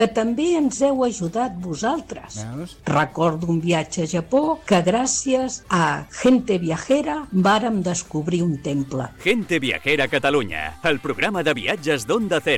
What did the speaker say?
que també ens heu ajudat vosaltres. Veus? Recordo un viatge a Japó que gràcies a Gente Viajera vàrem descobrir un temple. Gente Viajera Catalunya, el programa de viatges d'Onda Cero.